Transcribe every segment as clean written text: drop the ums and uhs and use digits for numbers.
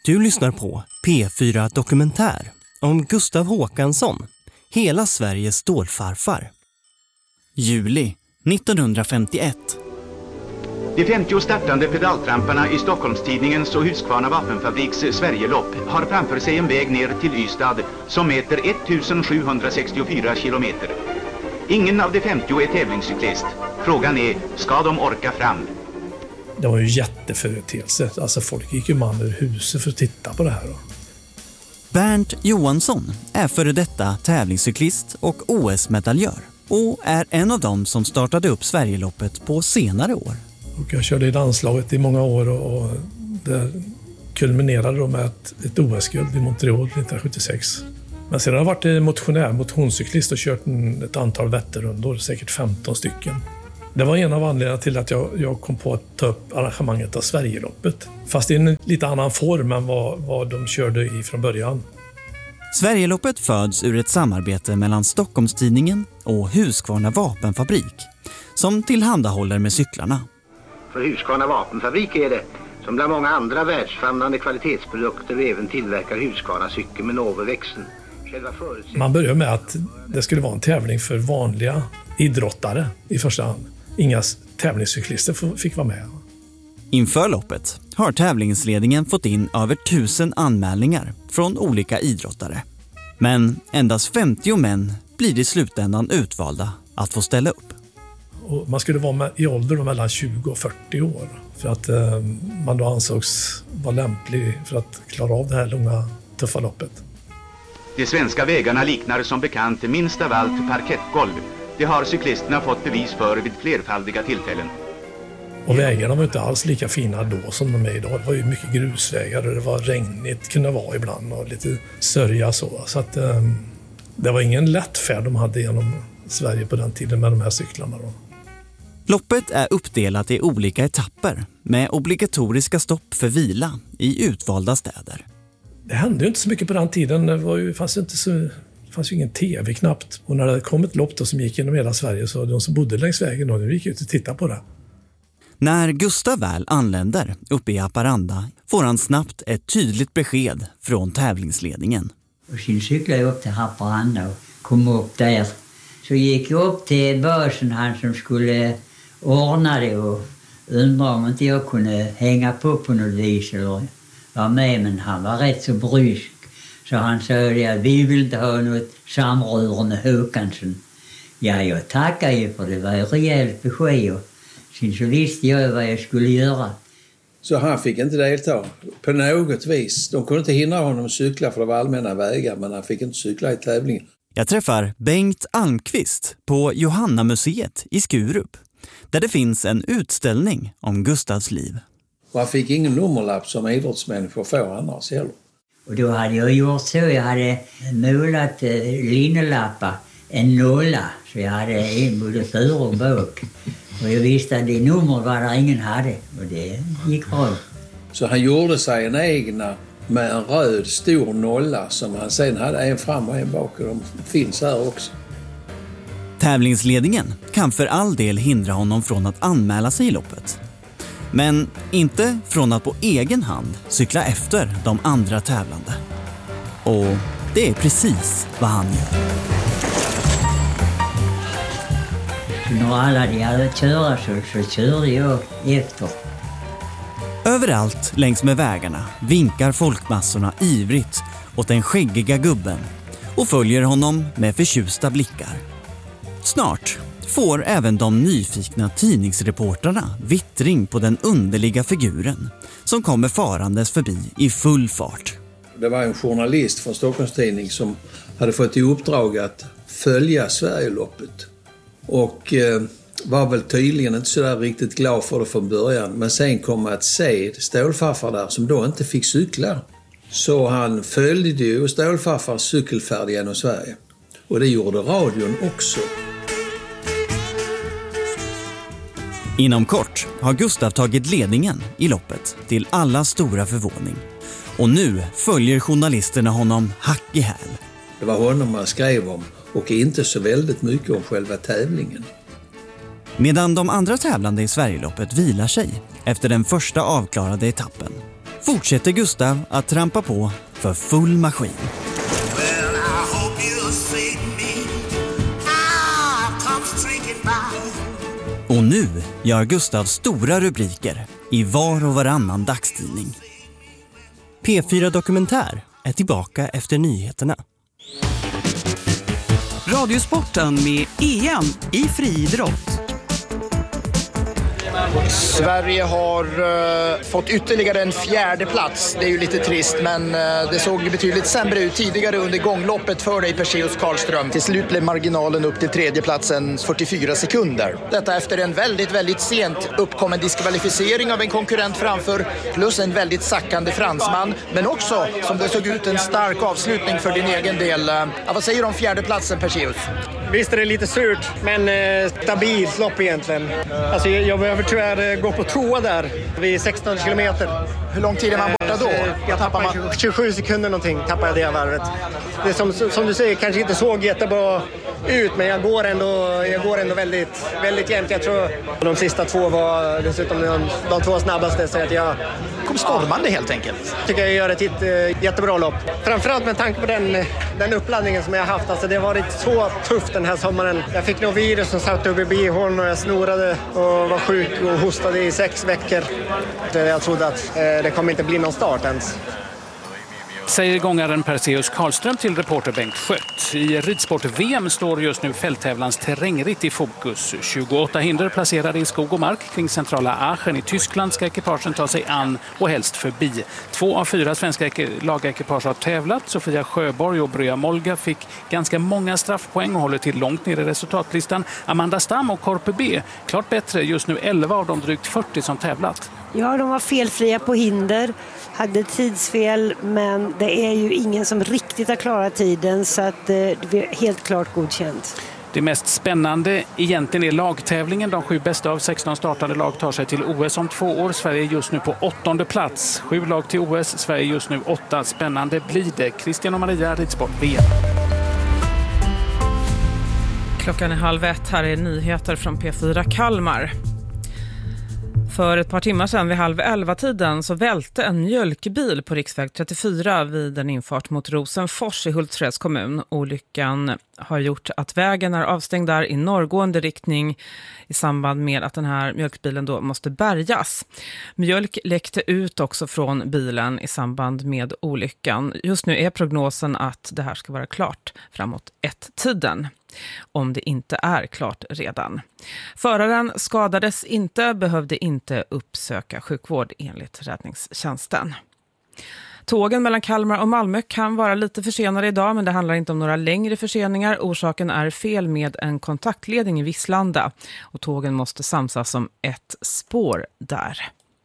Du lyssnar på P4 Dokumentär om Gustav Håkansson, hela Sveriges stålfarfar. Juli 1951. De 50 startande pedaltramparna i Stockholmstidningens och Husqvarna vapenfabriks Sverigelopp har framför sig en väg ner till Ystad som mäter 1764 kilometer. Ingen av de 50 är tävlingscyklist. Frågan är, ska de orka fram? Det var ju jätteföreteelse. Alltså folk gick ju man ur huset för att titta på det här då. Bernt Johansson är före detta tävlingscyklist och OS-medaljör och är en av dem som startade upp Sverigeloppet på senare år. Och jag körde i landslaget i många år och det kulminerade då med ett OS-guld i Montreal 1976. Men sedan har jag varit motionscyklist och kört ett antal Vätternrundor, säkert 15 stycken. Det var en av anledningarna till att jag kom på att ta upp arrangemanget av Sverigeloppet. Fast i en lite annan form än vad de körde i från början. Sverigeloppet föds ur ett samarbete mellan Stockholmstidningen och Husqvarna vapenfabrik som tillhandahåller med cyklarna. För Husqvarna vapenfabrik är det, som bland många andra världsfamnande kvalitetsprodukter, även tillverkar Husqvarna cykeln med Novoväxeln. Man började med att det skulle vara en tävling för vanliga idrottare i första hand. Inga tävlingscyklister fick vara med. Inför loppet har tävlingsledningen fått in över 1000 anmälningar från olika idrottare. Men endast 50 män blir i slutändan utvalda att få ställa upp. Och man skulle vara i ålder mellan 20 och 40 år för att man då ansågs vara lämplig för att klara av det här långa, tuffa loppet. De svenska vägarna liknar som bekant minst av allt parkettgolv. Det har cyklisterna fått bevis för vid flerfaldiga tillfällen. Och vägarna var inte alls lika fina då som de är idag. Det var ju mycket grusvägar och det var regnigt, kunde vara ibland och lite sörja så. Så att det var ingen lätt färd de hade genom Sverige på den tiden med de här cyklarna då. Loppet är uppdelat i olika etapper med obligatoriska stopp för vila i utvalda städer. Det hände ju inte så mycket på den tiden. Det fanns ju ingen tv knappt. Och när det kom ett lopp då som gick genom hela Sverige så de som bodde längs vägen då, de gick ut och tittade på det. När Gustav väl anländer uppe i Haparanda får han snabbt ett tydligt besked från tävlingsledningen. Och sen cyklade jag upp till Haparanda och kom upp där. Så gick jag upp till börsen, han som skulle ordna det, och undrade om inte jag kunde hänga på något vis eller var med, men han var rätt så brysk. Så han sa att vi vill inte ha något samröre med Håkansson. Ja, jag tackar ju för det var ett rejält besked. Och sen så visste jag vad jag skulle göra. Så han fick inte delta på något vis. De kunde inte hindra honom att cykla för det var allmänna vägar, men han fick inte cykla i tävlingen. Jag träffar Bengt Almqvist på Johanna-museet i Skurup, där det finns en utställning om Gustavs liv. Och han fick ingen nummerlapp som idrottsmänniskor får annars heller. Och då hade jag gjort så, jag hade målat linnelappar, en nolla, så jag hade en både för och bak. Och jag visste att det nummer var där ingen hade, och det gick bra. Så han gjorde sig en egna med en röd stor nolla som han sen hade en fram och en bak, och de finns här också. Tävlingsledningen kan för all del hindra honom från att anmäla sig i loppet. Men inte från att på egen hand cykla efter de andra tävlande. Och det är precis vad han gör. När alla de hade köra så körde jag efter. Överallt längs med vägarna vinkar folkmassorna ivrigt åt den skäggiga gubben och följer honom med förtjusta blickar. Snart får även de nyfikna tidningsreportrarna vittring på den underliga figuren som kommer farandes förbi i full fart. Det var en journalist från Stockholmstidning som hade fått i uppdrag att följa Sverigeloppet. Och var väl tydligen inte så där riktigt glad för det från början. Men sen kom att se stålfarfar där som då inte fick cykla. Så han följde ju stålfarfars cykelfärd genom Sverige. Och det gjorde radion också. Inom kort har Gustav tagit ledningen i loppet till alla stora förvåning. Och nu följer journalisterna honom hack i häl. Det var honom man skrev om och inte så väldigt mycket om själva tävlingen. Medan de andra tävlande i Sverigeloppet vilar sig efter den första avklarade etappen fortsätter Gustav att trampa på för full maskin. Och nu gör Gustav stora rubriker i var och varannan dagstidning. P4 Dokumentär är tillbaka efter nyheterna. Radiosporten med EM i friidrott. Sverige har fått ytterligare en 4:e plats. Det är ju lite trist, men det såg betydligt sämre ut tidigare under gångloppet för dig, Perseus Karlström. Till slut blev marginalen upp till 3:e platsen 44 sekunder. Detta efter en väldigt sent uppkommen diskvalificering av en konkurrent framför, plus en väldigt sackande fransman, men också, som det såg ut, en stark avslutning för din egen del. Vad säger du om 4:e platsen, Perseus? Visst är det lite surt, men stabilt lopp egentligen. Alltså, jag behöver tyvärr gå på toa där vid 16 kilometer. Hur lång tid är man borta då? Jag tappar 27 sekunder någonting, tappar jag det varvet. Det är som du säger, kanske inte såg jättebra ut, men jag går ändå väldigt jämnt. Jag tror de sista två var dessutom de två snabbaste, så att jag kom stormande helt enkelt. Tycker jag gör ett jättebra lopp. Framförallt med tanke på den uppladdningen som jag har haft. Alltså, det har varit så tufft den här sommaren. Jag fick något virus som satt upp i bihåln och jag snorade och var sjuk och hostade i 6 veckor. Jag trodde att det kommer inte bli någon start ens. Säger gångaren Perseus Karlström till reporter Bengt Skött. I ridsport-VM står just nu fälttävlans terrängritt i fokus. 28 hinder placerade i skog och mark kring centrala Aachen i Tyskland ska ekipagen ta sig an och helst förbi. 2 av 4 svenska lagekipage har tävlat. Sofia Sjöborg och Brya Molga fick ganska många straffpoäng och håller till långt ner i resultatlistan. Amanda Stam och Korpe B klart bättre, just nu 11 av de drygt 40 som tävlat. Ja, de var felfria på hinder, hade tidsfel, men det är ju ingen som riktigt har klarat tiden, så att det är helt klart godkänt. Det mest spännande egentligen är lagtävlingen. De 7 bästa av 16 startande lag tar sig till OS om 2 år. Sverige är just nu på 8:e plats. 7 lag till OS, Sverige just nu 8. Spännande blir det. Christian och Maria, ridsport VM. Klockan är 12:30. Här är nyheter från P4 Kalmar. För ett par timmar sedan vid 10:30 så välte en mjölkbil på riksväg 34 vid en infart mot Rosenfors i Hultsfreds kommun. Olyckan har gjort att vägen är avstängd där i norrgående riktning i samband med att den här mjölkbilen då måste bärgas. Mjölk läckte ut också från bilen i samband med olyckan. Just nu är prognosen att det här ska vara klart framåt 1-tiden. Om det inte är klart redan. Föraren skadades inte, behövde inte uppsöka sjukvård enligt räddningstjänsten. Tågen mellan Kalmar och Malmö kan vara lite försenade idag, men det handlar inte om några längre förseningar. Orsaken är fel med en kontaktledning i Visslanda och tågen måste samsas om ett spår där.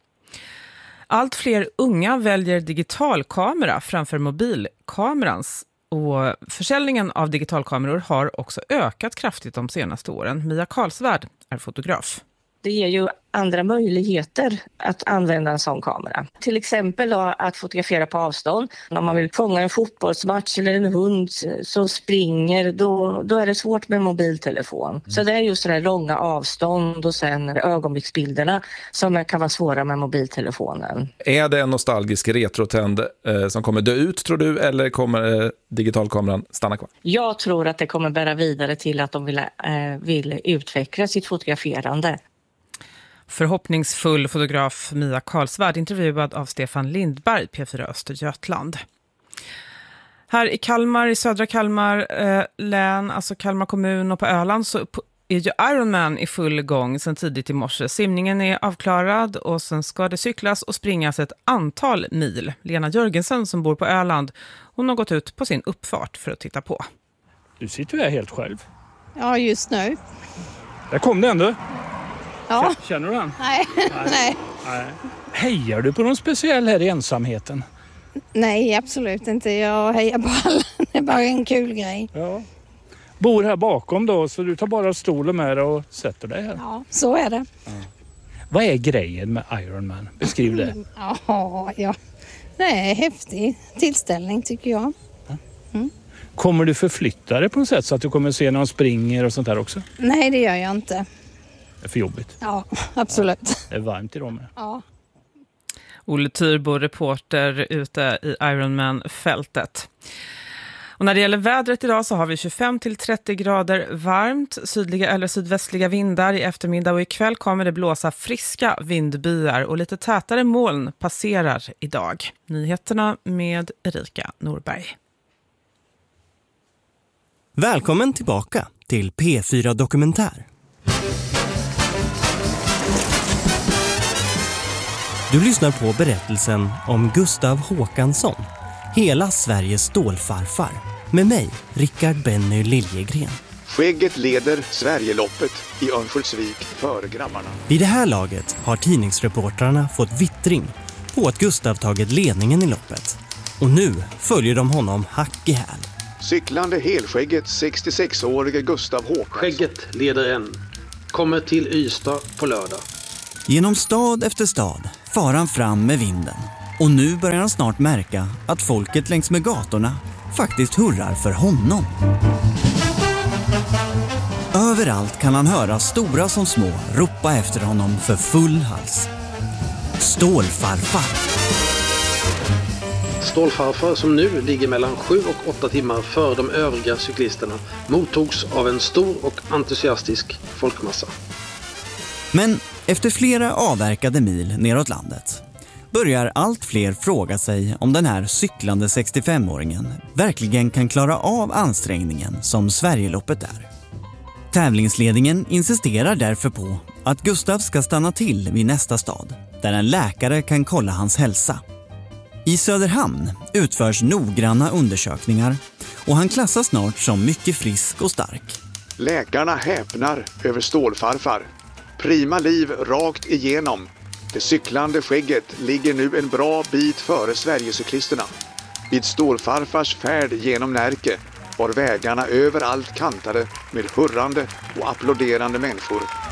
Allt fler unga väljer digitalkamera framför mobilkamerans. Och försäljningen av digitalkameror har också ökat kraftigt de senaste åren. Mia Karlsvärd är fotograf. Det ger ju andra möjligheter att använda en sån kamera. Till exempel då, att fotografera på avstånd. Om man vill fånga en fotbollsmatch eller en hund som springer, då är det svårt med mobiltelefon. Så det är just det här långa avstånd och sen ögonblicksbilderna som kan vara svåra med mobiltelefonen. Är det en nostalgisk retrotrend som kommer dö ut, tror du, eller kommer digitalkameran stanna kvar? Jag tror att det kommer bära vidare till att de vill utveckla sitt fotograferande. Förhoppningsfull fotograf Mia Karlsvärd, intervjuad av Stefan Lindberg, P4 Östergötland. Här i Kalmar, i södra Kalmar län, alltså Kalmar kommun och på Öland, så är ju Ironman i full gång sedan tidigt i morse. Simningen är avklarad och sen ska det cyklas och springas ett antal mil. Lena Jörgensen som bor på Öland, hon har gått ut på sin uppfart för att titta på. Du sitter ju här helt själv. Ja, just nu. Där kom den du. Ja. Känner du den? Nej. Hejar du på någon speciell här i ensamheten? Nej, absolut inte. Jag hejar på alla. Det är bara en kul grej. Ja. Bor här bakom då, så du tar bara stolen med dig och sätter dig här. Ja, så är det. Ja. Vad är grejen med Ironman? Beskriv det. Ja. Det är en häftig tillställning tycker jag. Mm. Kommer du förflytta dig på något sätt så att du kommer se när de springer och sånt där också? Nej, det gör jag inte. Det är för jobbigt. Ja, absolut. Det är varmt i dem. Ja. Olle Tyrbo, reporter ute i Ironman-fältet. Och när det gäller vädret idag så har vi 25-30 grader varmt, sydliga eller sydvästliga vindar. I eftermiddag och ikväll kommer det blåsa friska vindbyar och lite tätare moln passerar idag. Nyheterna med Erika Norberg. Välkommen tillbaka till P4 Dokumentär. Du lyssnar på berättelsen om Gustav Håkansson, hela Sveriges stålfarfar, med mig, Rickard Benny Liljegren. Skägget leder Sverigeloppet i Örnsköldsvik före grabbarna. Vid det här laget har tidningsreportrarna fått vittring på att Gustav tagit ledningen i loppet. Och nu följer de honom hack i häl. Cyklande helskägget 66-årige Gustav Håkansson. Skägget leder en. Kommer till Ystad på lördag. Genom stad efter stad far han fram med vinden. Och nu börjar han snart märka att folket längs med gatorna faktiskt hurrar för honom. Överallt kan han höra stora som små ropa efter honom för full hals. Stålfarfar. Stålfarfar som nu ligger mellan 7 och 8 timmar för de övriga cyklisterna mottogs av en stor och entusiastisk folkmassa. Men efter flera avverkade mil neråt landet börjar allt fler fråga sig om den här cyklande 65-åringen verkligen kan klara av ansträngningen som Sverigeloppet är. Tävlingsledningen insisterar därför på att Gustav ska stanna till vid nästa stad där en läkare kan kolla hans hälsa. I Söderhamn utförs noggranna undersökningar och han klassas snart som mycket frisk och stark. Läkarna häpnar över stålfarfar. Prima liv rakt igenom. Det cyklande skägget ligger nu en bra bit före Sverigecyklisterna. Vid stålfarfars färd genom Närke var vägarna överallt kantade med hurrande och applåderande människor